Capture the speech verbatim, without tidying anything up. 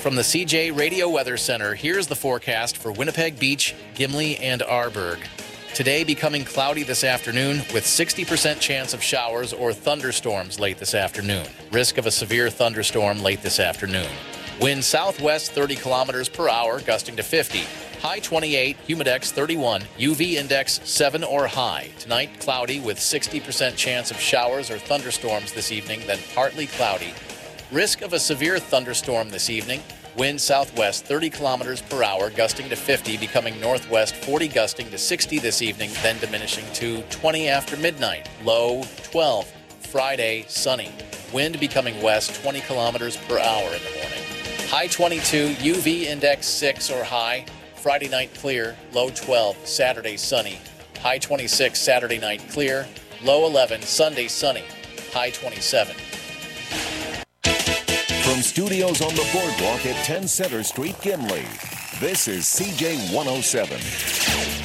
From the C J Radio Weather Center, here's the forecast for Winnipeg Beach, Gimli, and Arborg. Today becoming cloudy this afternoon with sixty percent chance of showers or thunderstorms late this afternoon. Risk of a severe thunderstorm late this afternoon. Wind southwest thirty kilometers per hour, gusting to fifty. High twenty-eight, humidex thirty-one, U V index seven or high. Tonight, cloudy with sixty percent chance of showers or thunderstorms this evening, then partly cloudy. Risk of a severe thunderstorm this evening. Wind southwest thirty kilometers per hour, gusting to fifty, becoming northwest forty, gusting to sixty this evening, then diminishing to twenty after midnight. Low twelve. Friday, sunny. Wind becoming west twenty kilometers per hour in the morning. High twenty-two, U V index six or high. Friday night clear, low twelve. Saturday sunny. High twenty-six, Saturday night clear. Low eleven, Sunday sunny. High twenty-seven. From studios on the boardwalk at ten Center Street, Gimli, this is C J one oh seven.